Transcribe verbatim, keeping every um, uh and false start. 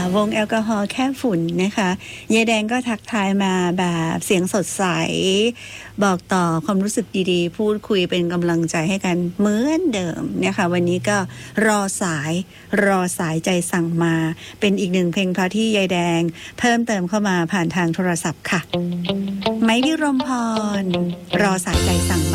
วงแอลกอฮอล์แค่ฝุ่นนะคะยายแดงก็ทักทายมาแบบเสียงสดใสบอกต่อความรู้สึกดีๆพูดคุยเป็นกำลังใจให้กันเหมือนเดิมนะคะวันนี้ก็รอสายรอสายใจสั่งมาเป็นอีกหนึ่งเพลงเพราะที่ยายแดงเพิ่มเติมเข้ามาผ่านทางโทรศัพท์ค่ะไม้พิรมพรรอสายใจสั่งมา